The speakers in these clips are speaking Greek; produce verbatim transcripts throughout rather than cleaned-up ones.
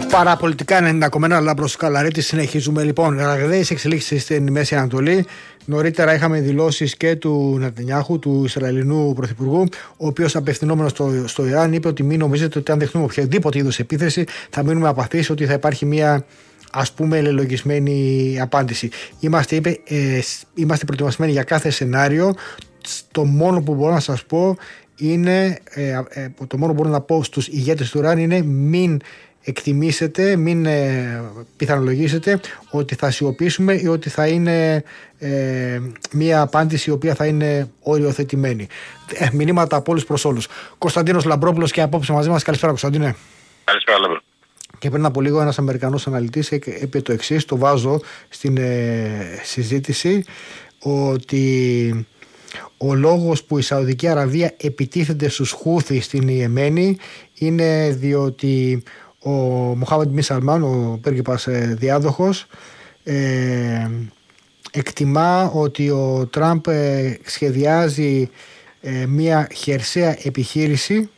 Παραπολιτικά ενενήντα κόμμα ένα Λάμπρος Καλαρίτης. Συνεχίζουμε λοιπόν. Ραγδαίες εξελίξεις στην Μέση Ανατολή. Νωρίτερα είχαμε δηλώσεις και του Νετανιάχου, του Ισραηλινού Πρωθυπουργού, ο οποίος απευθυνόμενος στο, στο Ιράν είπε ότι μην νομίζετε ότι αν δεχτούμε οποιαδήποτε είδους επίθεση θα μείνουμε απαθείς, ότι θα υπάρχει μια, ας πούμε, ελελογισμένη απάντηση. Είμαστε, είπε, ε, είμαστε προετοιμασμένοι για κάθε σενάριο. Το μόνο που μπορώ να σας πω είναι, ε, ε, το μόνο που μπορώ να πω στους ηγέτες του Ιράν είναι μην εκτιμήσετε, μην ε, πιθανολογήσετε ότι θα σιωπήσουμε ή ότι θα είναι ε, μια απάντηση η οποία θα είναι οριοθετημένη. Ε, μηνύματα από όλους προς όλους. Κωνσταντίνος Λαμπρόπουλος και απόψε μαζί μας. Καλησπέρα, Κωνσταντίνε. Καλησπέρα, Λαμπρό. Και πριν από λίγο ένας Αμερικανός αναλυτής είπε το εξής, το βάζω στην ε, συζήτηση, ότι ο λόγος που η Σαουδική Αραβία επιτίθεται στους Χούθι στην Ιεμένη είναι διότι ο Μοχάμεντ Μπιν Σαλμάν, ο πέργιπας ε, διάδοχος, ε, εκτιμά ότι ο Τραμπ ε, σχεδιάζει ε, μια χερσαία επιχείρηση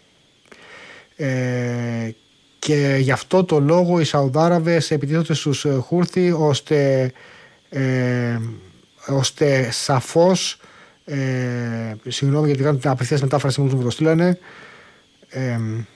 ε, και γι' αυτό το λόγο οι Σαουδάραβες επιτίθονται στους Χούθι ώστε, ε, ώστε σαφώς ε, συγγνώμη γιατί κάνω την απευθείας μετάφραση μου το στείλανε ε,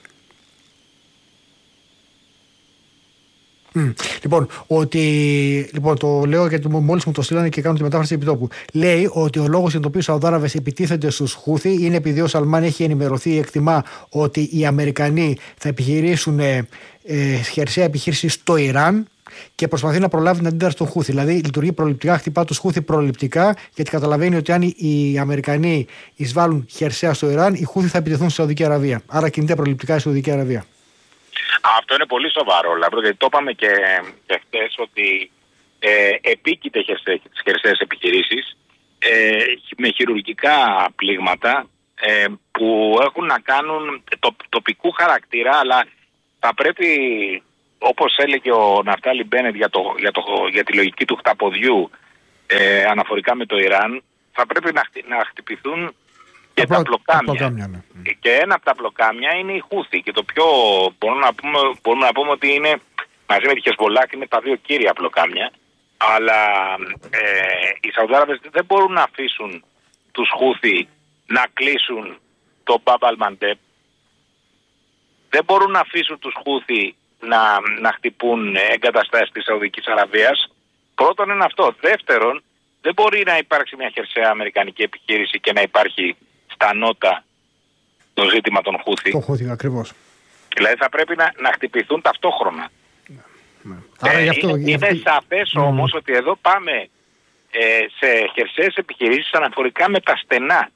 Mm. Λοιπόν, ότι, λοιπόν, το λέω γιατί μόλις μου το στείλανε και κάνω τη μετάφραση επιτόπου. Λέει ότι ο λόγος για τον οποίο οι Σαουδάραβες επιτίθενται στους Χούθι είναι επειδή ο Σαλμάν έχει ενημερωθεί ή εκτιμά ότι οι Αμερικανοί θα επιχειρήσουν ε, ε, χερσαία επιχείρηση στο Ιράν και προσπαθεί να προλάβει την αντίδραση των Χούθι. Δηλαδή λειτουργεί προληπτικά, χτυπά τους Χούθι προληπτικά, γιατί καταλαβαίνει ότι αν οι Αμερικανοί εισβάλλουν χερσαία στο Ιράν, οι Χούθι θα επιτεθούν στη Σαουδική Αραβία. Άρα κινείται προληπτικά η Σαουδική Αραβία. Αυτό είναι πολύ σοβαρό, Λαμπρό, γιατί το είπαμε και, και χτες ότι ε, επίκειται τις χερσαίες επιχειρήσεις ε, με χειρουργικά πλήγματα ε, που έχουν να κάνουν το, τοπικού χαρακτήρα, αλλά θα πρέπει, όπως έλεγε ο Ναφτάλι Μπένετ για, το, για, το, για τη λογική του χταποδιού ε, αναφορικά με το Ιράν, θα πρέπει να, χτυ, να χτυπηθούν και τα πλοκάμια. Ναι. Και ένα από τα πλοκάμια είναι η Χούθι. Και το πιο μπορούμε να πούμε, μπορούμε να πούμε ότι είναι μαζί με τη Χεσμολάχ είναι τα δύο κύρια πλοκάμια. Αλλά ε, οι Σαουδάραβες δεν μπορούν να αφήσουν τους Χούθι να κλείσουν το Μπαμπ αλ-Μαντέπ. Δεν μπορούν να αφήσουν τους Χούθι να, να χτυπούν εγκαταστάσεις της Σαουδικής Αραβίας. Πρώτον είναι αυτό. Δεύτερον, δεν μπορεί να υπάρξει μια χερσαία αμερικανική επιχείρηση και να υπάρχει στα νότα το ζήτημα των Χούθι. Το Χούθι, ακριβώς. Δηλαδή θα πρέπει να, να χτυπηθούν ταυτόχρονα. Ναι, ναι. Άρα, ε, γι αυτό, είναι είναι αυτό... σαφές mm. όμως ότι εδώ πάμε ε, σε χερσαίες επιχειρήσεις αναφορικά με τα στενά.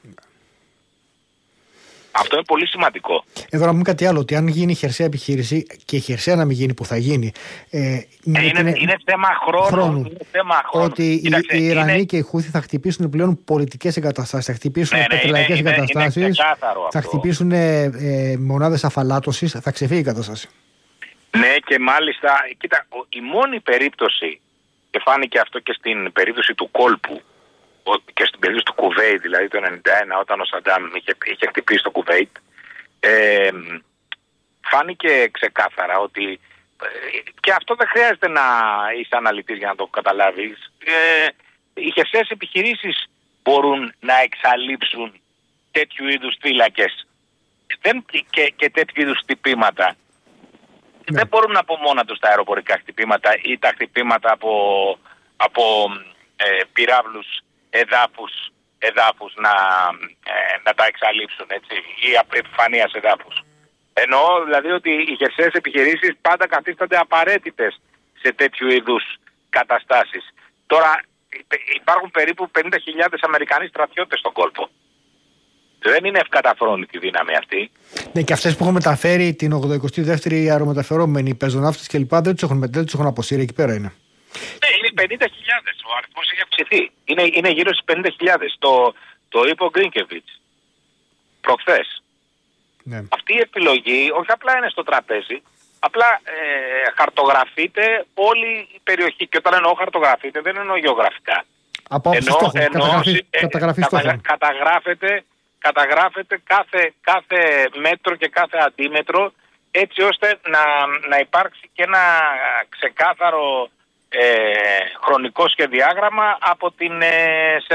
Αυτό είναι πολύ σημαντικό. Εδώ να πούμε κάτι άλλο, ότι αν γίνει χερσαία επιχείρηση και η χερσαία να μην γίνει που θα γίνει. Ε, ε, είναι, είναι, είναι θέμα χρόνου. χρόνου. Είναι θέμα χρόνου. Ότι Κοίταξε, οι, οι Ιρανοί είναι... και οι Χούθι θα χτυπήσουν πλέον πολιτικές εγκαταστάσεις, θα χτυπήσουν ναι, ναι, πετρελαϊκές εγκαταστάσεις, θα χτυπήσουν ε, ε, μονάδες αφαλάτωσης, θα ξεφύγει η κατάσταση. Ναι, και μάλιστα, κοίτα, η μόνη περίπτωση, και φάνηκε αυτό και στην περίπτωση του κόλπου, και στην περίπτωση του Κουβέιτ, δηλαδή το ενενήντα ένα, όταν ο Σαντάμ είχε, είχε χτυπήσει το Κουβέιτ, ε, φάνηκε ξεκάθαρα ότι ε, και αυτό δεν χρειάζεται να είσαι αναλυτής για να το καταλάβεις. Ε, οι χερσαίες επιχειρήσεις μπορούν να εξαλείψουν τέτοιου είδους θύλακες δεν, και, και τέτοιου είδους χτυπήματα. Ναι. Δεν μπορούν από μόνα τους τα αεροπορικά χτυπήματα ή τα χτυπήματα από, από ε, πυράβλους εδάφους, εδάφους να, ε, να τα εξαλείψουν, έτσι, ή επιφανείας εδάφους. Εννοώ δηλαδή ότι οι χερσαίες επιχειρήσεις πάντα καθίστανται απαραίτητες σε τέτοιου είδους καταστάσεις. Τώρα υπάρχουν περίπου πενήντα χιλιάδες Αμερικανοί στρατιώτες στον κόλπο. Δεν είναι ευκαταφρόνητη δύναμη αυτή. Ναι, και αυτές που έχουν μεταφέρει την ογδοηκοστή δεύτερη αερομεταφερόμενοι, οι πεζοναύτες κλπ. Δεν τους έχουν, έχουν αποσύρει, εκεί πέρα είναι. Ναι, είναι πενήντα χιλιάδες. Ο αριθμός έχει αυξηθεί. Είναι, είναι γύρω στις πενήντα χιλιάδες. Το, το είπε ο Γκρίνκεβιτς προχθές. Ναι. Αυτή η επιλογή όχι απλά είναι στο τραπέζι, απλά ε, χαρτογραφείται όλη η περιοχή. Και όταν εννοώ χαρτογραφείται δεν εννοώ γεωγραφικά. Από εννοώ, στόχο, εννοώ, καταγραφή, ε, καταγραφή κατα, καταγράφεται, καταγράφεται κάθε, κάθε μέτρο και κάθε αντίμετρο έτσι ώστε να, να υπάρξει και ένα ξεκάθαρο ε, χρονικό σχεδιάγραμμα από την ε, σε,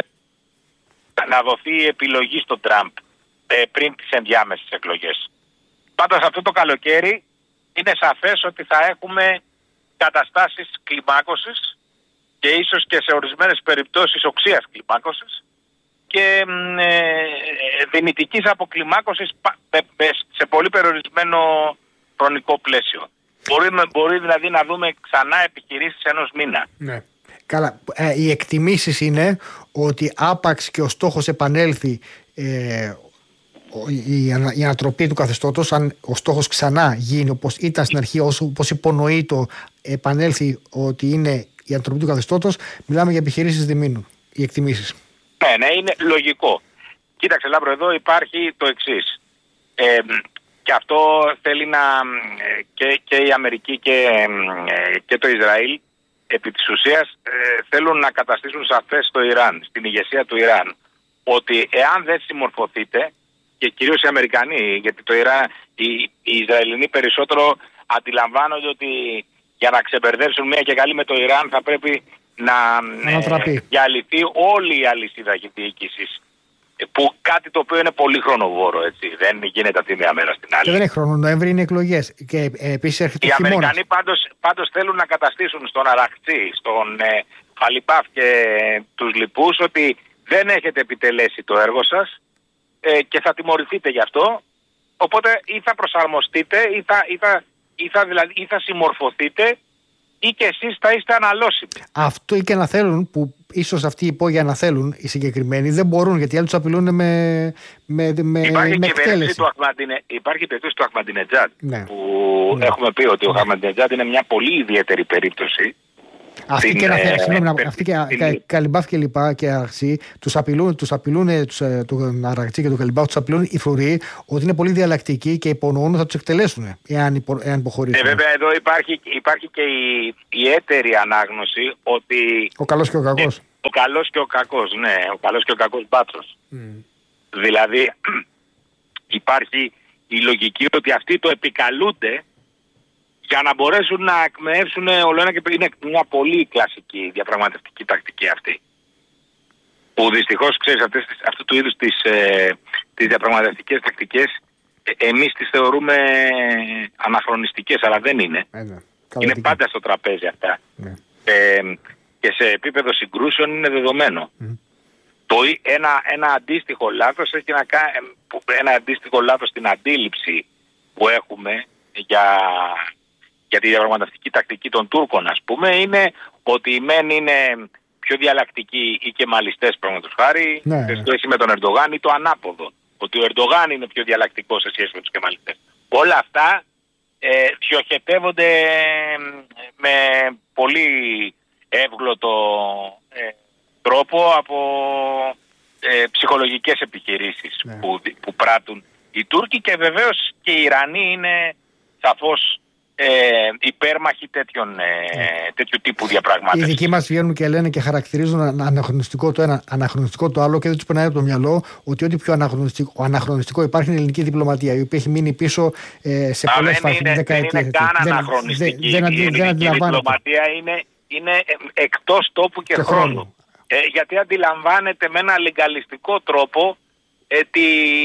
να δοθεί η επιλογή στον Τραμπ ε, πριν τις ενδιάμεσες εκλογές. Πάντως αυτό το καλοκαίρι είναι σαφές ότι θα έχουμε καταστάσεις κλιμάκωσης και ίσως και σε ορισμένες περιπτώσεις οξείας κλιμάκωσης και ε, δυνητικής αποκλιμάκωσης σε πολύ περιορισμένο χρονικό πλαίσιο. Μπορεί, μπορεί δηλαδή να δούμε ξανά επιχειρήσεις ενός μήνα. Ναι. Καλά. Ε, οι εκτιμήσεις είναι ότι άπαξ και ο στόχος επανέλθει ε, η, ανα, η ανατροπή του καθεστώτος, αν ο στόχος ξανά γίνει όπως ήταν στην αρχή, όπως υπονοεί το επανέλθει ότι είναι η ανατροπή του καθεστώτος, μιλάμε για επιχειρήσεις διμήνου. Οι εκτιμήσεις. Ναι, ναι, είναι λογικό. Κοίταξε Λάμπρο, εδώ υπάρχει το εξής. Ε, και αυτό θέλει να και, και η Αμερική και, και το Ισραήλ επί της ουσίας ε, θέλουν να καταστήσουν σαφές στο Ιράν, στην ηγεσία του Ιράν, ότι εάν δεν συμμορφωθείτε, και κυρίως οι Αμερικανοί, γιατί το Ιράν, οι, οι Ισραηλινοί περισσότερο αντιλαμβάνονται ότι για να ξεμπερδέψουν μια και καλή με το Ιράν θα πρέπει να ε, διαλυθεί όλη η αλυσίδα διοίκησης. Που κάτι το οποίο είναι πολύ χρονοβόρο, έτσι. Δεν γίνεται από τη μία μέρα στην άλλη. Και δεν είναι χρόνο, Νοέμβρη είναι εκλογές. Και ε, επίσης έρχεται οι ο χειμώνας. Αμερικανοί πάντως, πάντως θέλουν να καταστήσουν στον Αραχτσί, στον ε, Χαλιπάφ και ε, τους λοιπούς ότι δεν έχετε επιτελέσει το έργο σας ε, και θα τιμωρηθείτε γι' αυτό. Οπότε ή θα προσαρμοστείτε ή θα, ή θα, ή θα, δηλαδή, ή θα συμμορφωθείτε ή και εσείς θα είστε αναλώσιμοι. Αυτό και να θέλουν, που ίσως αυτοί οι υπόγειοι να θέλουν, οι συγκεκριμένοι δεν μπορούν, γιατί άλλοι τους απειλούν με, με, με, υπάρχει με εκτέλεση. Του Αχμαντινε... Υπάρχει περίπτωση του Αχμαντινετζάτ, ναι. που ναι. έχουμε πει ότι ο Αχμαντινετζάτ είναι μια πολύ ιδιαίτερη περίπτωση. Αυτή την, και να ε, συγγνώμη, ε, αυτή και την... Καλιμπάφ και λοιπά και Αραξί, τους απειλούν, τους απειλούν τους, τον Αραξί και τον Καλιμπάφ, τους απειλούν οι φρουροί ότι είναι πολύ διαλλακτικοί και υπονοούν ότι θα τους εκτελέσουν εάν, υπο, εάν υποχωρήσουν. Ε, βέβαια εδώ υπάρχει, υπάρχει και η, η έτερη ανάγνωση ότι... Ο καλός και ο κακός. Ε, ο καλός και ο κακός, ναι, ο καλός και ο κακός μπάτσος. Mm. Δηλαδή υπάρχει η λογική ότι αυτοί το επικαλούνται για να μπορέσουν να εκμεεύσουν όλο ένα, και είναι μια πολύ κλασική διαπραγματευτική τακτική αυτή. Που δυστυχώς, ξέρεις, αυτές, αυτού του είδους τις, ε, τις διαπραγματευτικές τακτικές ε, εμείς τις θεωρούμε αναχρονιστικές, αλλά δεν είναι. Ε, ναι. Είναι πάντα στο τραπέζι αυτά. Ναι. Ε, και σε επίπεδο συγκρούσεων είναι δεδομένο. Mm. Το, ένα, ένα αντίστοιχο λάθος έχει να κάνει, ένα αντίστοιχο λάθος στην αντίληψη που έχουμε για... για τη διαπραγματευτική τακτική των Τούρκων, ας πούμε, είναι ότι οι μεν είναι πιο διαλλακτικοί ή κεμαλιστές, πραγματος χάρη, ναι, σε σχέση με τον Ερντογάν, ή το ανάποδο. Ότι ο Ερντογάν είναι πιο διαλλακτικός σε σχέση με τους κεμαλιστές. Όλα αυτά ε, διοχετεύονται με πολύ εύγλωτο ε, τρόπο από ε, ψυχολογικές επιχειρήσεις ναι. που, που πράττουν οι Τούρκοι, και βεβαίως και οι Ιρανοί είναι σαφώς Ε, υπέρμαχοι τέτοιων, ε, τέτοιου τύπου διαπραγμάτευσης. Οι δικοί μας βγαίνουν και λένε και χαρακτηρίζουν αναχρονιστικό το ένα, αναχρονιστικό το άλλο, και δεν τους περνάει από το μυαλό ότι ό,τι πιο αναχρονιστικό, αναχρονιστικό υπάρχει είναι η ελληνική διπλωματία, η οποία έχει μείνει πίσω ε, σε πολλές φάσεις δεκαετίες. Δεν είναι καν αναχρονιστική. Δεν, δεν, η ελληνική διπλωματία είναι, είναι εκτός τόπου και, και χρόνου. χρόνου. Ε, γιατί αντιλαμβάνεται με ένα λεγκαλιστικό τρόπο ε, τη...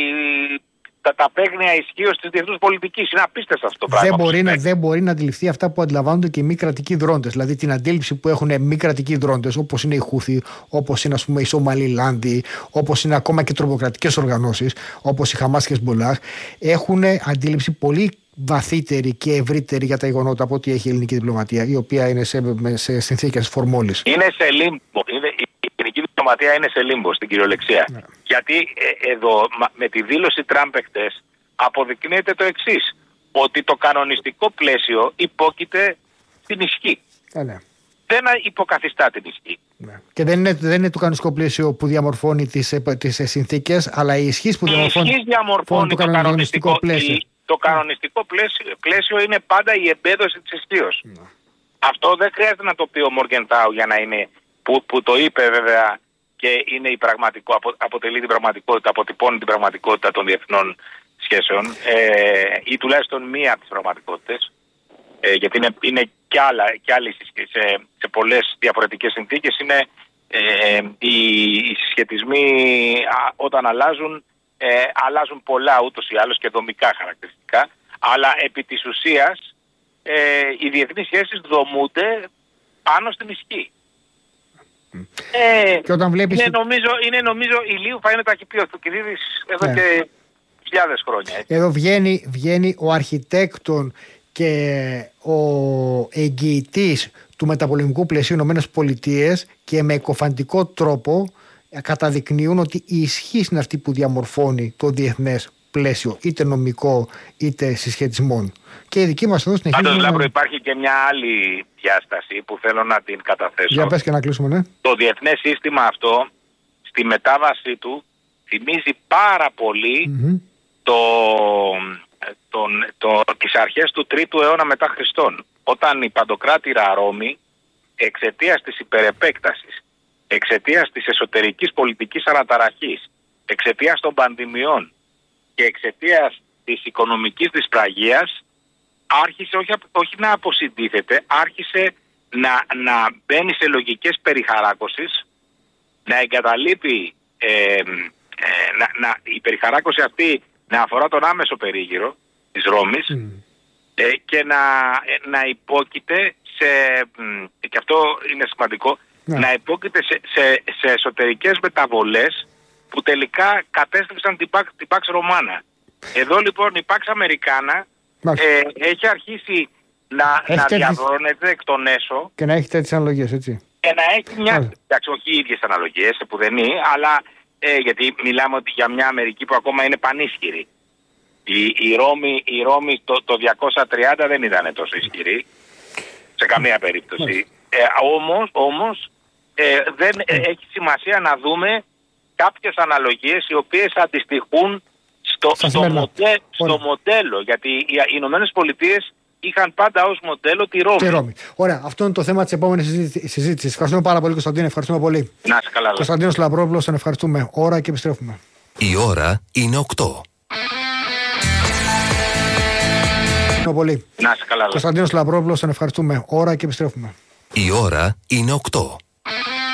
τα, τα παίγνια ισχύως της διεθνούς πολιτικής. Είναι απίστευτο αυτό το πράγμα. Δεν μπορεί, να, δεν μπορεί να αντιληφθεί αυτά που αντιλαμβάνονται και οι μη κρατικοί δρόντες. Δηλαδή την αντίληψη που έχουν μη κρατικοί δρόντες, όπως είναι οι Χούθι, όπως είναι ας πούμε οι Σομαλιλάνδοι, όπως είναι ακόμα και τρομοκρατικές οργανώσεις, όπως η Χαμάς και Χεσμπολάχ, έχουν αντίληψη πολύ βαθύτερη και ευρύτερη για τα γεγονότα από ό,τι έχει η ελληνική διπλωματία, η οποία είναι σε, σε συνθήκες φορμόλης. Είναι σε λίμπο. Είναι, η ελληνική διπλωματία είναι σε λίμπο στην κυριολεξία. Ναι. Γιατί ε, εδώ με τη δήλωση Τραμπ εχθές αποδεικνύεται το εξής, ότι το κανονιστικό πλαίσιο υπόκειται στην ισχύ. Ε, ναι. Δεν υποκαθιστά την ισχύ. Ναι. Και δεν είναι, δεν είναι το κανονιστικό πλαίσιο που διαμορφώνει τις, τις συνθήκες, αλλά η ισχύ που διαμορφώνει, η ισχύς διαμορφώνει το, το κανονιστικό πλαίσιο. Η, το κανονιστικό πλαίσιο, πλαίσιο είναι πάντα η εμπέδωση της ισχύως. Ναι. Αυτό δεν χρειάζεται να το πει ο Μοργεντάου για να είναι, που, που το είπε βέβαια και είναι η πραγματικό, απο, αποτελεί την πραγματικότητα, αποτυπώνει την πραγματικότητα των διεθνών σχέσεων ε, ή τουλάχιστον μία από τις πραγματικότητες, ε, γιατί είναι, είναι κι, άλλα, κι άλλοι σε, σε πολλές διαφορετικές συνθήκες, είναι ε, οι, οι συσχετισμοί α, όταν αλλάζουν, ε, αλλάζουν πολλά ούτως ή άλλως και δομικά χαρακτηριστικά, αλλά επί της ουσίας ε, οι διεθνείς σχέσεις δομούνται πάνω στην ισχύ. Ε, και όταν βλέπεις... είναι, νομίζω, είναι νομίζω ηλίου θα είναι ταχυπίος του Κυρίδης εδώ ναι. και χιλιάδες χρόνια. Έτσι. Εδώ βγαίνει, βγαίνει ο αρχιτέκτον και ο εγγυητής του μεταπολεμικού πλαισίου Ηνωμένες Πολιτείες και με εκοφαντικό τρόπο καταδεικνύουν ότι η ισχύ είναι αυτή που διαμορφώνει το διεθνές πλαίσιο, είτε νομικό είτε συσχετισμών. Και η δική μας εδώ συνεχίζει. Πάντως, Λάμπρο, υπάρχει και μια άλλη διάσταση που θέλω να την καταθέσω. Για πες και να κλείσουμε, ναι. Το διεθνές σύστημα αυτό, στη μετάβασή του, θυμίζει πάρα πολύ mm-hmm. το, τον, το, τις αρχές του τρίτου αιώνα μετά Χριστόν. Όταν η παντοκράτηρα Ρώμη, εξαιτίας της υπερεπέκτασης, εξαιτίας της εσωτερικής πολιτικής αναταραχής, εξαιτίας των πανδημιών και εξαιτίας της οικονομικής δυσπραγίας, άρχισε όχι, όχι να αποσυντίθεται, άρχισε να, να μπαίνει σε λογικές περιχαράκωσης, να εγκαταλείπει ε, ε, να, να, η περιχαράκωση αυτή να αφορά τον άμεσο περίγυρο της Ρώμης mm. ε, και να, ε, να υπόκειται σε, ε, και αυτό είναι σημαντικό, yeah. να υπόκειται σε, σε, σε εσωτερικές μεταβολές που τελικά κατέστρεψαν την Pax, την Pax Romana. Εδώ λοιπόν η Pax Americana ε, έχει αρχίσει να, να διαβρώνεται εκ των έσω και να έχει τέτοιες αναλογίες, έτσι. Και να έχει μια, εντάξει, όχι οι ίδιες αναλογίες που δεν είναι, αλλά ε, γιατί μιλάμε ότι για μια Αμερική που ακόμα είναι πανίσχυρη. Η, η Ρώμη, η Ρώμη το, το διακόσια τριάντα δεν ήταν τόσο ισχυρή, σε καμία περίπτωση. Ε, όμως, όμως ε, δεν ε, έχει σημασία να δούμε κάποιες αναλογίες οι οποίες αντιστοιχούν στο, στο, μοντέ, στο μοντέλο, γιατί οι Ηνωμένες Πολιτείες είχαν πάντα ως μοντέλο τη Ρώμη. Τη Ρώμη. Ωραία, αυτό είναι το θέμα της επόμενης συζήτησης. Ευχαριστούμε πάρα πολύ, Κωνσταντίνε, ευχαριστούμε πολύ. Να είσαι καλά. Κωνσταντίνος Λαμπρόπουλος, τον ευχαριστούμε. Ώρα και επιστρέφουμε. Η ώρα είναι οκτώ. Πολύ. Να είσαι καλά. Κωνσταντίνος Λαμπρόπουλος, τον ευχαριστούμε. Ώρα και επιστρέφουμε. Η ώρα είναι οκτώ.